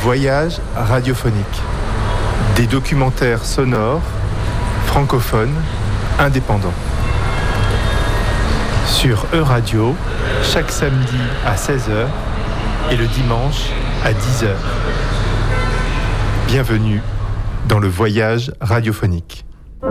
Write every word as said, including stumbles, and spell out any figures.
Voyage radiophonique. Des documentaires sonores, francophones, indépendants. Sur Euradio, chaque samedi à seize heures et le dimanche à dix heures. Bienvenue dans le voyage radiophonique.